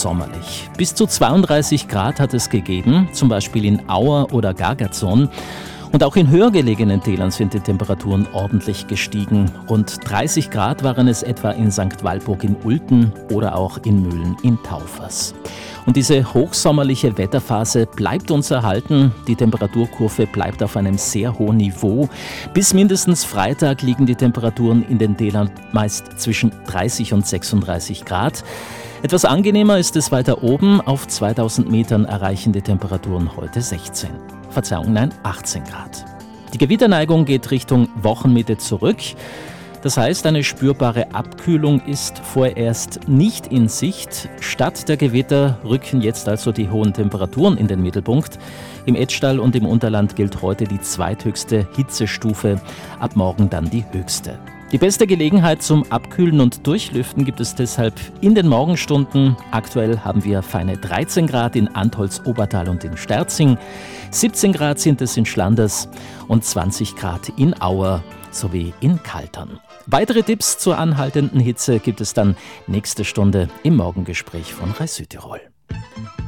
sommerlich. Bis zu 32 Grad hat es gegeben, zum Beispiel in Auer oder Gargazon. Und auch in höher gelegenen Tälern sind die Temperaturen ordentlich gestiegen. Rund 30 Grad waren es etwa in St. Walburg in Ulten oder auch in Mühlen in Taufers. Und diese hochsommerliche Wetterphase bleibt uns erhalten. Die Temperaturkurve bleibt auf einem sehr hohen Niveau. Bis mindestens Freitag liegen die Temperaturen in den Tälern meist zwischen 30 und 36 Grad. Etwas angenehmer ist es weiter oben. Auf 2000 Metern erreichen die Temperaturen heute 18 Grad. Die Gewitterneigung geht Richtung Wochenmitte zurück. Das heißt, eine spürbare Abkühlung ist vorerst nicht in Sicht. Statt der Gewitter rücken jetzt also die hohen Temperaturen in den Mittelpunkt. Im Etschtal und im Unterland gilt heute die zweithöchste Hitzestufe, ab morgen dann die höchste. Die beste Gelegenheit zum Abkühlen und Durchlüften gibt es deshalb in den Morgenstunden. Aktuell haben wir feine 13 Grad in Antholz-Obertal und in Sterzing, 17 Grad sind es in Schlanders und 20 Grad in Auer sowie in Kaltern. Weitere Tipps zur anhaltenden Hitze gibt es dann nächste Stunde im Morgengespräch von RAI Südtirol.